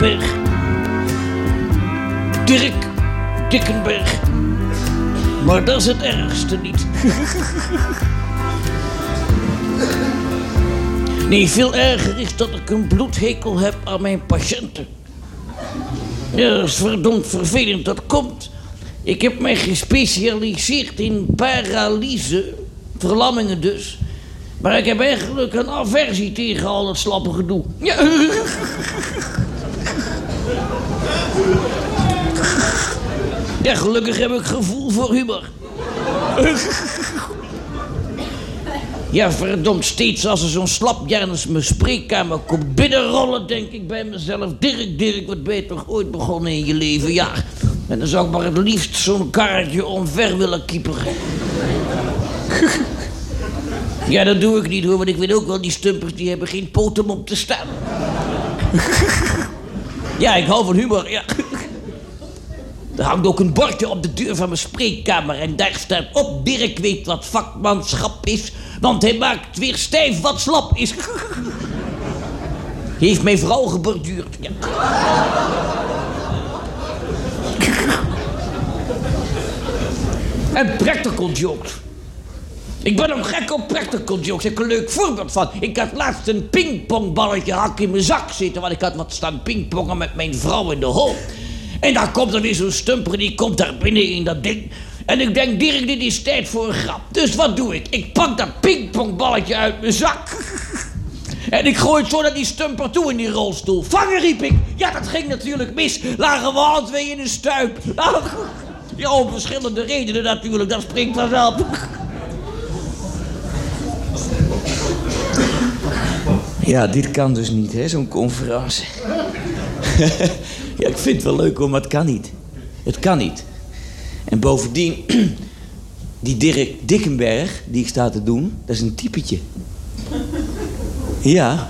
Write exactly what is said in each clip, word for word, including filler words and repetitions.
Dikkenberg. Dirk Dikkenberg. Maar dat is het ergste niet. Nee, veel erger is dat ik een bloedhekel heb aan mijn patiënten. Ja, dat is verdomd vervelend. Dat komt. Ik heb mij gespecialiseerd in paralyse. Verlammingen dus. Maar ik heb eigenlijk een aversie tegen al dat slappe gedoe. Ja. Ja, gelukkig heb ik gevoel voor humor. Ja, verdomd, steeds als er zo'n slapjanus mijn spreekkamer komt binnenrollen, denk ik bij mezelf: Dirk, Dirk, wat ben je toch ooit begonnen in je leven? Ja, en dan zou ik maar het liefst zo'n kaartje omver willen kieperen. Ja, dat doe ik niet hoor, want ik weet ook wel, die stumpers die hebben geen poten om op te staan. Ja, ik hou van humor, ja. Er hangt ook een bordje op de deur van mijn spreekkamer en daar staat op: Dirk weet wat vakmanschap is, want hij maakt weer stijf wat slap is. Heeft mijn vrouw geborduurd. Ja. En practical jokes. Ik ben ook gek op practical jokes. Ik heb een leuk voorbeeld van. Ik had laatst een pingpongballetje hak in mijn zak zitten, want ik had wat staan pingpongen met mijn vrouw in de hol. En daar komt er weer zo'n stumper, die komt daar binnen in dat ding. En ik denk: Dirk, dit is tijd voor een grap. Dus wat doe ik? Ik pak dat pingpongballetje uit mijn zak. En ik gooi het zo naar die stumper toe in die rolstoel. Vangen, riep ik. Ja, dat ging natuurlijk mis. Lagen we al twee in een stuip. Ja, om verschillende redenen natuurlijk. Dat springt vanzelf. Ja, dit kan dus niet, hè, zo'n conferentie. Ja, ik vind het wel leuk hoor, maar het kan niet. Het kan niet. En bovendien, die Dirk Dikkenberg, die ik sta te doen, dat is een typetje. Ja.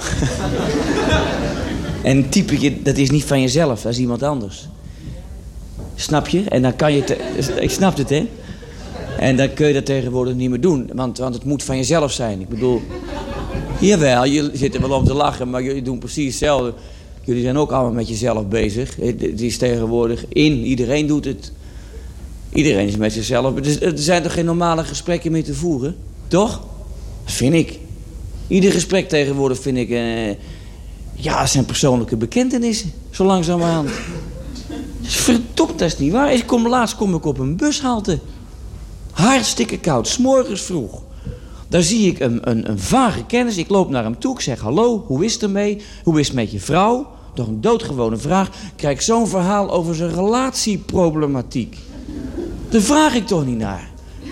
En een typetje, dat is niet van jezelf, dat is iemand anders. Snap je? En dan kan je... Te... Ik snap het, hè? En dan kun je dat tegenwoordig niet meer doen, want, want het moet van jezelf zijn. Ik bedoel... Jawel, jullie zitten wel om te lachen, maar jullie doen precies hetzelfde. Jullie zijn ook allemaal met jezelf bezig. Het is tegenwoordig in. Iedereen doet het. Iedereen is met zichzelf. Er zijn toch geen normale gesprekken meer te voeren? Toch? Dat vind ik. Ieder gesprek tegenwoordig vind ik... Uh, ja, het zijn persoonlijke bekentenissen. Zo langzamerhand. Verdomd, dat is niet waar. Ik kom, laatst kom ik op een bushalte. Hartstikke koud. 's Morgens vroeg. Daar zie ik een, een, een vage kennis. Ik loop naar hem toe. Ik zeg: hallo, hoe is het ermee? Hoe is het met je vrouw? Toch een doodgewone vraag. Krijg zo'n verhaal over zijn relatieproblematiek. Daar vraag ik toch niet naar.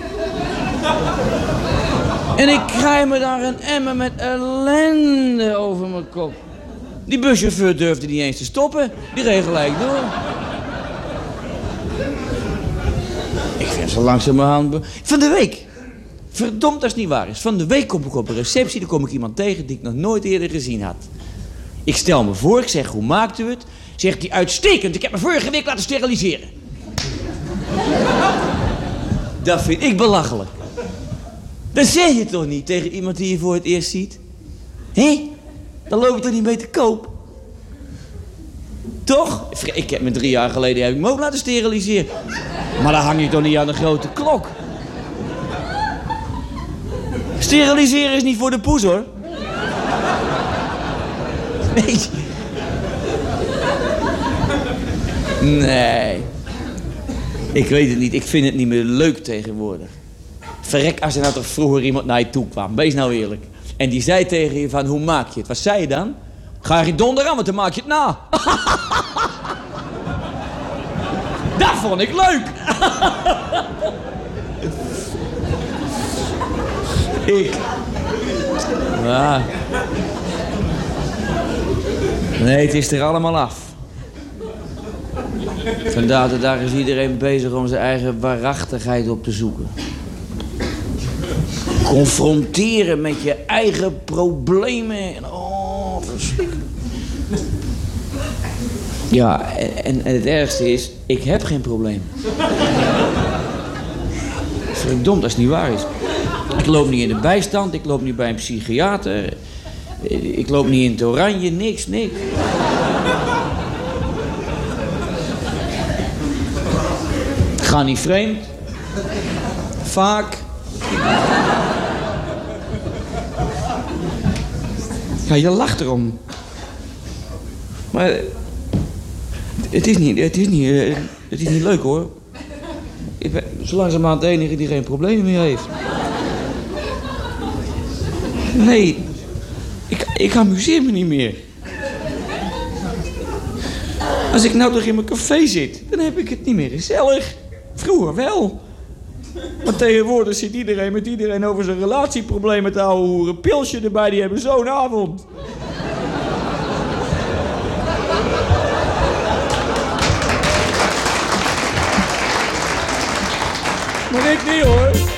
En ik krijg me daar een emmer met ellende over mijn kop. Die buschauffeur durfde niet eens te stoppen. Die reed gelijk door. Ik vind zo langzamerhand... Van de week... Verdomd, dat is niet waar is. Van de week kom ik op een receptie, dan kom ik iemand tegen die ik nog nooit eerder gezien had. Ik stel me voor, ik zeg: hoe maakt u het? Zegt hij: uitstekend, ik heb me vorige week laten steriliseren. Dat vind ik belachelijk. Dat zeg je toch niet tegen iemand die je voor het eerst ziet? Hé? Dan loop je toch niet mee te koop? Toch? Ik heb me drie jaar geleden heb ik me ook laten steriliseren. Maar dan hang je toch niet aan de grote klok? Steriliseren is niet voor de poes, hoor. Nee. Nee. Ik weet het niet. Ik vind het niet meer leuk tegenwoordig. Verrek, als er nou toch vroeger iemand naar je toe kwam. Wees nou eerlijk. En die zei tegen je van: hoe maak je het? Wat zei je dan? Ga je donder aan, want dan maak je het na. Dat vond ik leuk. Ik. Ja. Nee, het is er allemaal af. Vandaar dat daar is iedereen bezig om zijn eigen waarachtigheid op te zoeken. Confronteren met je eigen problemen. Oh, verschrikkelijk. Ja, en, en het ergste is, ik heb geen probleem. Verdomd, dat is niet waar is. Ik loop niet in de bijstand, ik loop niet bij een psychiater. Ik loop niet in het oranje, niks, niks. ga niet vreemd. Vaak. Ja, je lacht erom. Maar het is niet, het is niet, uh, het is niet leuk, hoor. Ik ben zo langzamerhand de enige die geen problemen meer heeft. Nee, ik, ik amuseer me niet meer. Als ik nou toch in mijn café zit, dan heb ik het niet meer gezellig. Vroeger wel. Maar tegenwoordig zit iedereen met iedereen over zijn relatieproblemen te ouwe hoeren. Pilsje erbij, die hebben zo'n avond. Maar ik niet, hoor.